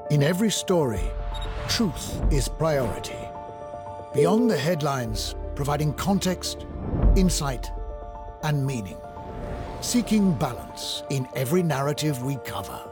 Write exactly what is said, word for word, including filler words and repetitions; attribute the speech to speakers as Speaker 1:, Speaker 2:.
Speaker 1: In every story, truth is priority. Beyond the headlines, providing context, insight, and meaning. Seeking balance in every narrative we cover.